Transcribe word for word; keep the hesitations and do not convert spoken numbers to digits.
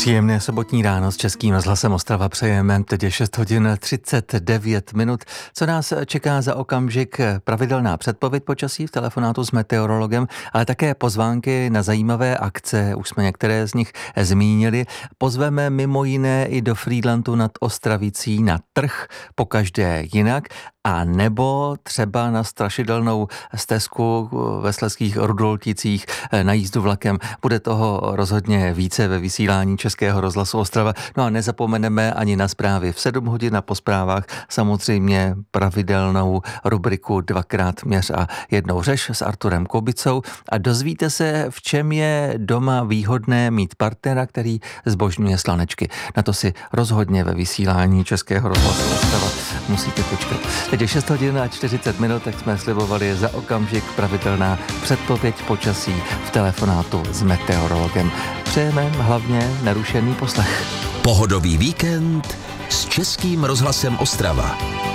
Příjemné sobotní ráno s Českým rozhlasem Ostrava přejeme. Teď je šest hodin třicet devět minut. Co nás čeká za okamžik? Pravidelná předpověď počasí v telefonátu s meteorologem, ale také pozvánky na zajímavé akce. Už jsme některé z nich zmínili. Pozveme mimo jiné i do Frýdlantu nad Ostravicí na trh, pokaždé jinak, a nebo třeba na strašidelnou stezku ve Slezských Rudolticích na jízdu vlakem. Bude toho rozhodně více ve vysílání Českého rozhlasu Ostrava. No a nezapomeneme ani na zprávy v sedm hodin a po zprávách samozřejmě pravidelnou rubriku Dvakrát měř a jednou řeš s Arturem Kubicou a dozvíte se, v čem je doma výhodné mít partnera, který zbožňuje slanečky. Na to si rozhodně ve vysílání Českého rozhlasu Ostrava musíte počkat. Teď je šest hodin a čtyřicet minut, tak jsme slibovali za okamžik pravidelná předpověď počasí v telefonátu s meteorologem. Přejeme hlavně nerušený poslech. Pohodový víkend s Českým rozhlasem Ostrava.